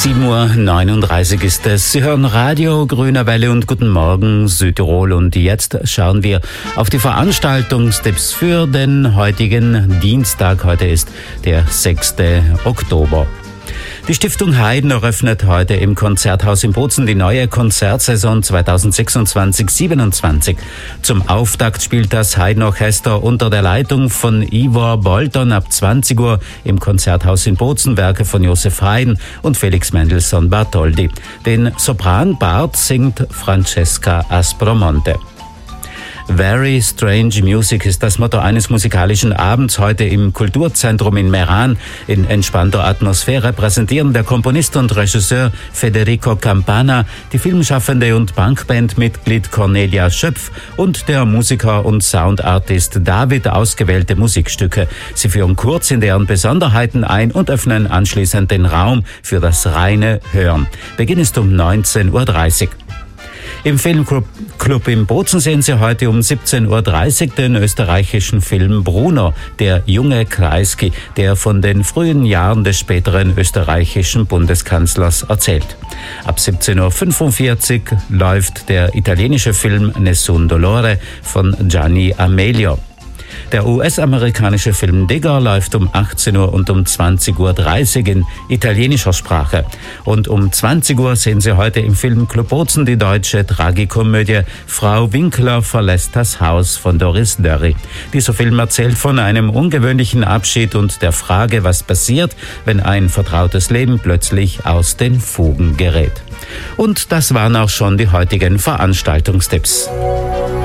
7:39 Uhr ist es. Sie hören Radio Grüner Welle und guten Morgen Südtirol. Und jetzt schauen wir auf die Veranstaltungstipps für den heutigen Dienstag. Heute ist der 6. Oktober. Die Stiftung Haydn eröffnet heute im Konzerthaus in Bozen die neue Konzertsaison 2026/27. Zum Auftakt spielt das Haydn-Orchester unter der Leitung von Ivor Bolton ab 20 Uhr im Konzerthaus in Bozen Werke von Joseph Haydn und Felix Mendelssohn Bartholdy. Den Sopran-Bard singt Francesca Aspromonte. Very Strange Music ist das Motto eines musikalischen Abends heute im Kulturzentrum in Meran. In entspannter Atmosphäre präsentieren der Komponist und Regisseur Federico Campana, die filmschaffende und Punkbandmitglied Cornelia Schöpf und der Musiker und Soundartist David ausgewählte Musikstücke. Sie führen kurz in deren Besonderheiten ein und öffnen anschließend den Raum für das reine Hören. Beginn ist um 19:30 Uhr. Im Filmclub in Bozen sehen Sie heute um 17:30 Uhr den österreichischen Film Bruno, der junge Kreisky, der von den frühen Jahren des späteren österreichischen Bundeskanzlers erzählt. Ab 17:45 Uhr läuft der italienische Film Nessun Dolore von Gianni Amelio. Der US-amerikanische Film Digger läuft um 18 Uhr und um 20:30 Uhr in italienischer Sprache. Und um 20 Uhr sehen Sie heute im Filmclub Bozen die deutsche Tragikomödie Frau Winkler verlässt das Haus von Doris Dörry. Dieser Film erzählt von einem ungewöhnlichen Abschied und der Frage, was passiert, wenn ein vertrautes Leben plötzlich aus den Fugen gerät. Und das waren auch schon die heutigen Veranstaltungstipps.